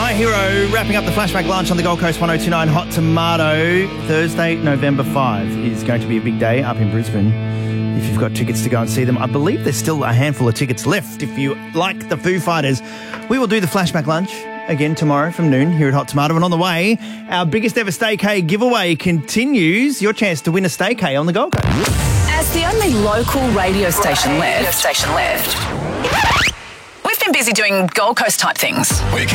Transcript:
My Hero wrapping up the flashback lunch on the Gold Coast 1029 Hot Tomato. Thursday, November 5 is going to be a big day up in Brisbane. If you've got tickets to go and see them, I believe there's still a handful of tickets left. If you like the Foo Fighters, we will do the flashback lunch again tomorrow from noon here at Hot Tomato. And on the way, our biggest ever Staycay giveaway continues. Your chance to win a Staycay on the Gold Coast. As the only local radio station left, we've been busy doing Gold Coast type things.